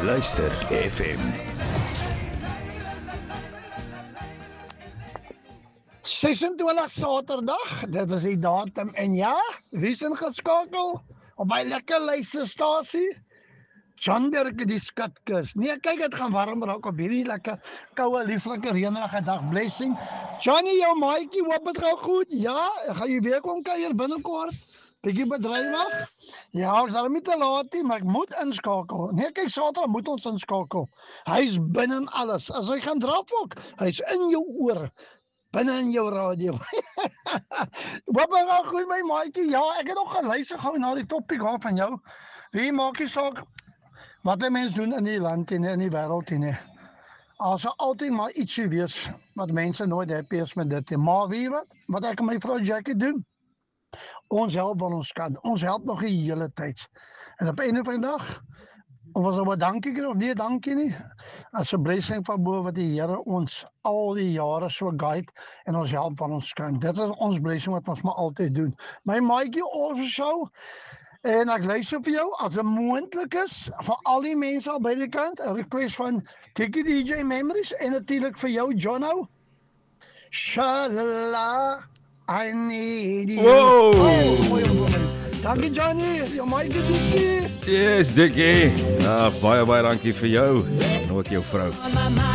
Luister FM. Saterdag, dit is die datum en ja, wie is ingeskakel op my lekker luisterstasie? John Dirk die Skatkus. Nee, kyk, het gaan warm raak op hierdie lekker koue, lieflike, reënerige dag. Blessing. Johnny, jou maatjie, hoop het gaan goed? Ja, gaan jy weer kom kuier binnekort? Bietjie bedrywig? Ja, ek is daarom nie te laat nie, maar ek moet inskakel. Nee, kyk, Saterdag moet ons inskakel. Hy's binne in alles. As hy gaan draf ook, hy's in jou oor. Binne in jou radio. Wat maar goed my maatjie. Ja, ek het ook geluister gou na die topik van jou. Wie maak nie saak wat die mens doen in die land en in die wêreld nie. As altyd maar ietsie wees wat mense nooit happy is met dit. Maar wie wat ek en my vrou Jackie doen? Ons help wat ons kan. Ons help nog die hele tyd. En op 'n einde van die dag of was maar dankie of nee, dankie nie. As 'n blessing van bo wat die Here ons al die jare so guide en ons help wat ons kan. Dit is ons blessing wat ons maar altyd doen. My maatjie also en ek luister vir jou as 'n moontlik is vir al die mense al by die kant 'n request van Tikkie DJ Memories en natuurlik vir jou Jono. Shalala, I need you. Wow. Dankie Johnny, jou maatjie Tikkie. Yes, Dickie. Ja, baie dankie vir jou en ook jou vrou.